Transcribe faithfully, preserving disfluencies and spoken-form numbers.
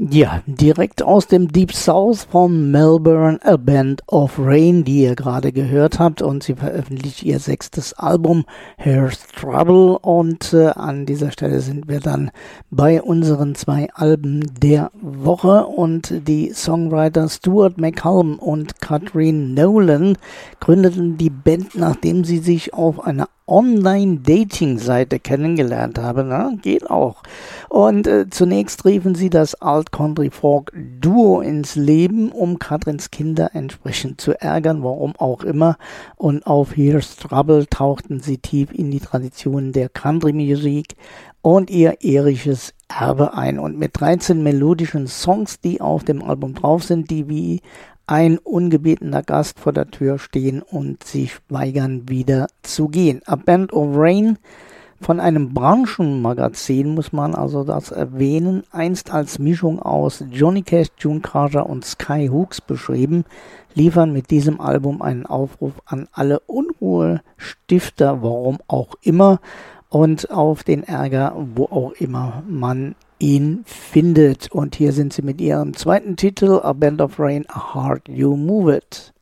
Ja, direkt aus dem Deep South von Melbourne, A Band of Rain, die ihr gerade gehört habt, und sie veröffentlicht ihr sechstes Album, Here's Trouble, und äh, an dieser Stelle sind wir dann bei unseren zwei Alben der Woche, und die Songwriter Stuart McCallum und Catherine Nolan gründeten die Band, nachdem sie sich auf einer Online-Dating-Seite kennengelernt haben. Na, geht auch. Und äh, zunächst riefen sie das Alt-Country-Folk-Duo ins Leben, um Katrins Kinder entsprechend zu ärgern, warum auch immer. Und auf Here's Trouble tauchten sie tief in die Traditionen der Country-Musik und ihr irisches Erbe ein. Und mit dreizehn melodischen Songs, die auf dem Album drauf sind, die wie ein ungebetener Gast vor der Tür stehen und sich weigern, wieder zu gehen. A Band of Rain, von einem Branchenmagazin, muss man also das erwähnen, einst als Mischung aus Johnny Cash, June Carter und Sky Hooks beschrieben, liefern mit diesem Album einen Aufruf an alle Unruhestifter, warum auch immer, und auf den Ärger, wo auch immer man ihn findet. Und hier sind sie mit ihrem zweiten Titel, A Band of Rain, A Heart You Move It.